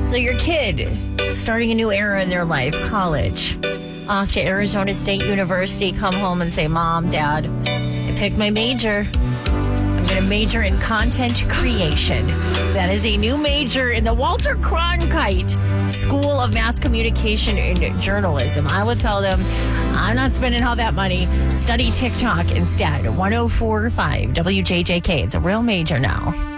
So your kid starting a new era in their life, college, off to Arizona State University, come home and say, Mom, Dad, I picked my major. I'm going to major in content creation. That is a new major in the Walter Cronkite School of Mass Communication and Journalism. I will tell them, I'm not spending all that money. Study TikTok instead. 104.5 WJJK. It's a real major now.